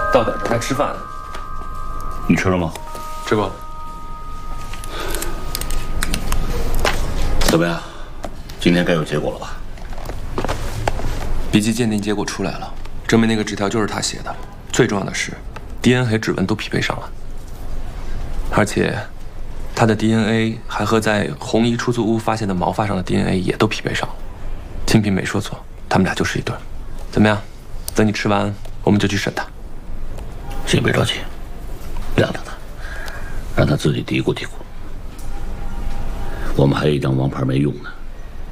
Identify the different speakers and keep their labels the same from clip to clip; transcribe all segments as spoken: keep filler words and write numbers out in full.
Speaker 1: 到点儿该吃饭。
Speaker 2: 你吃了吗？
Speaker 1: 吃过。
Speaker 2: 怎么样？今天该有结果了吧？
Speaker 1: 笔迹鉴定结果出来了，证明那个纸条就是他写的。最重要的是 ，D N A 和指纹都匹配上了，而且他的 D N A 还和在红衣出租屋发现的毛发上的 D N A 也都匹配上了。清平没说错，他们俩就是一对。怎么样？等你吃完，我们就去审他。
Speaker 2: 先别着急，晾着他，让他自己嘀咕嘀咕。我们还有一张王牌没用呢。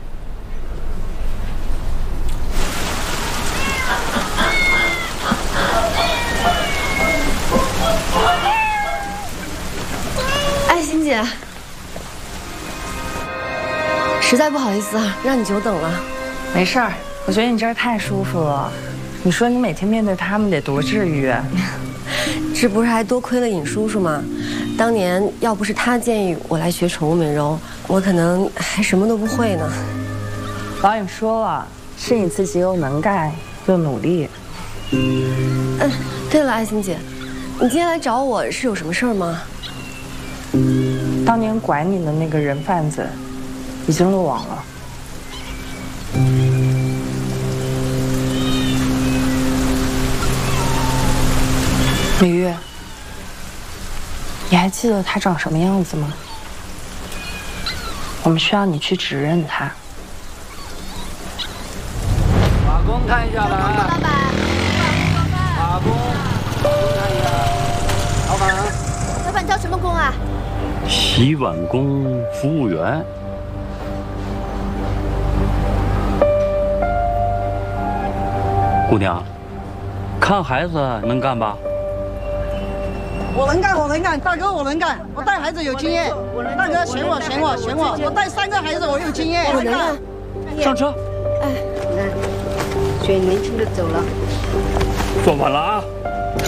Speaker 3: 爱心姐，实在不好意思啊，让你久等了。
Speaker 4: 没事儿，我觉得你这儿太舒服了。你说你每天面对他们得多治愈啊！
Speaker 3: 这不是还多亏了尹叔叔吗？当年要不是他建议我来学宠物美容，我可能还什么都不会呢。
Speaker 4: 老尹说了，是你自己又能干又努力。
Speaker 3: 嗯，对了，爱心姐，你今天来找我是有什么事儿吗？
Speaker 4: 当年拐你的那个人贩子，已经落网了。李玉，你还记得他长什么样子吗？我们需要你去指认他。
Speaker 5: 法工看一下来。老板。法工，法工看一下。老板。
Speaker 6: 老板叫什么工啊？
Speaker 2: 洗碗工服务员。姑娘，看孩子能干吧？
Speaker 7: 我能干，我能干，大哥我能干，我带孩子有经验。大哥选我，选我，选我，我带三个孩子，我有经验。
Speaker 3: 我能干。
Speaker 2: 上车。
Speaker 6: 哎，选年轻的走了。
Speaker 2: 坐稳了啊！